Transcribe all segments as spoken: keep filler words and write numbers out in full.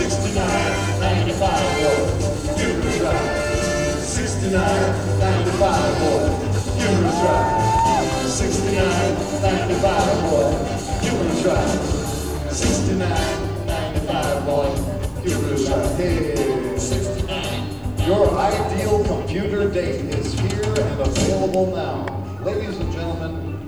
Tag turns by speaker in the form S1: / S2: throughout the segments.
S1: sixty-nine ninety-five, boy, give it a try. sixty-nine ninety-five, boy, give it a try. sixty-nine ninety-five, boy, give it a try. sixty-nine ninety-five, boy, give it a try. Hey, sixty-nine. Your ideal computer date is here and available now. Ladies and gentlemen,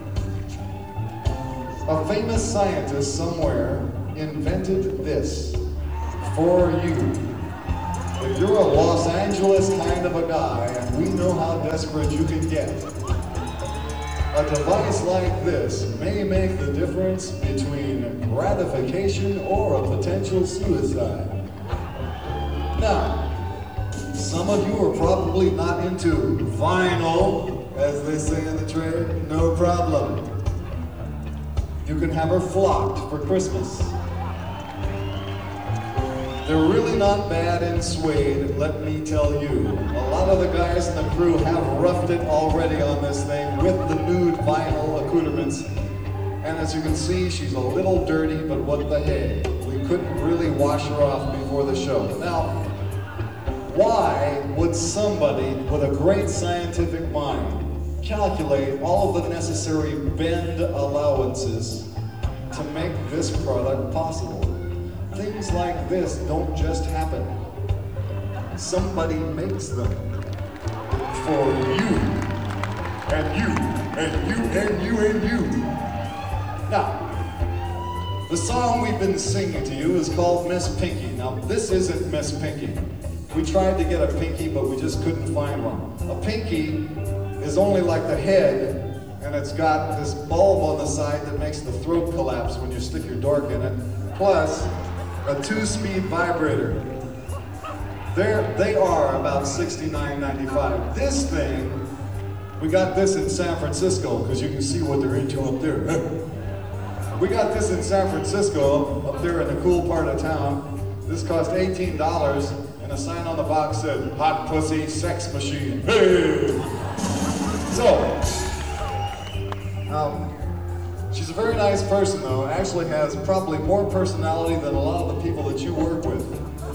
S1: a famous scientist somewhere invented this for you. If you're a Los Angeles kind of a guy, and we know how desperate you can get, a device like this may make the difference between gratification or a potential suicide. Now, some of you are probably not into vinyl, as they say in the trade. No problem. You can have her flocked for Christmas. They're really not bad in suede, let me tell you. A lot of the guys in the crew have roughed it already on this thing with the nude vinyl accoutrements. And as you can see, she's a little dirty, but what the heck? We couldn't really wash her off before the show. Now, why would somebody with a great scientific mind calculate all of the necessary bend allowances to make this product possible? Things like this don't just happen. Somebody makes them for you, and you, and you, and you, and you. Now, the song we've been singing to you is called Miss Pinky. Now, this isn't Miss Pinky. We tried to get a Pinky, but we just couldn't find one. A Pinky is only like the head, and it's got this bulb on the side that makes the throat collapse when you stick your dork in it, plus a two-speed vibrator. They're, they are about sixty-nine ninety-five. This thing, we got this in San Francisco, because you can see what they're into up there. We got this in San Francisco, up there in the cool part of town. This cost eighteen dollars, and a sign on the box said, "Hot Pussy Sex Machine." Hey! So, um, she's a very nice person though, actually has probably more personality than a lot of the people that you work with.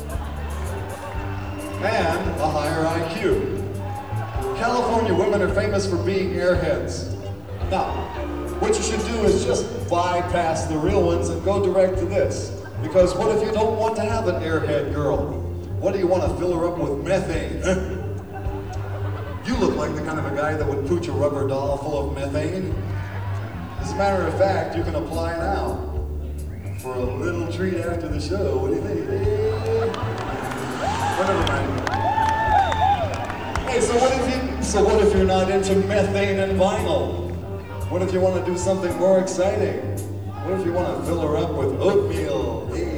S1: And a higher I Q. California women are famous for being airheads. Now, what you should do is just bypass the real ones and go direct to this. Because what if you don't want to have an airhead girl? What do you want to fill her up with methane? You look like the kind of a guy that would pooch a rubber doll full of methane. As a matter of fact, you can apply now for a little treat after the show. What do you think? Hey. Whatever, man. Hey, so what if you? So what if you're not into methane and vinyl? What if you want to do something more exciting? What if you want to fill her up with oatmeal? Hey.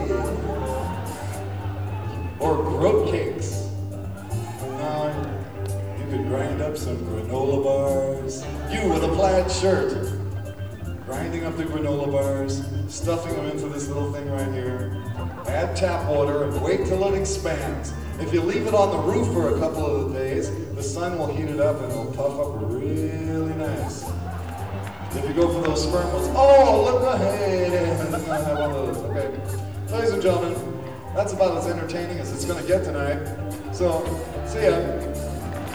S1: Or groat cakes? No. You could grind up some granola bars. You with a plaid shirt. Grinding up the granola bars, stuffing them into this little thing right here. Add tap water and wait till it expands. If you leave it on the roof for a couple of days, the sun will heat it up and it'll puff up really nice. If you go for those sperm ones, oh, look ahead. I'm gonna have one of those, okay. Ladies and gentlemen, that's about as entertaining as it's gonna get tonight. So, see ya.